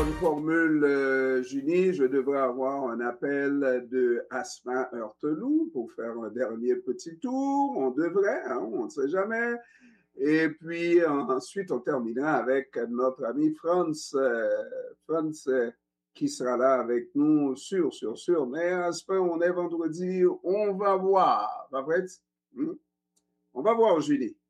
Formule, Julie, je devrais avoir un appel de Asma Heurteloup pour faire un dernier petit tour. On devrait, hein, on ne sait jamais. Et puis ensuite, on terminera avec notre ami Franz, qui sera là avec nous, sûr. Mais Asma, on est vendredi, on va voir. Pas vrai? On va voir, Julie.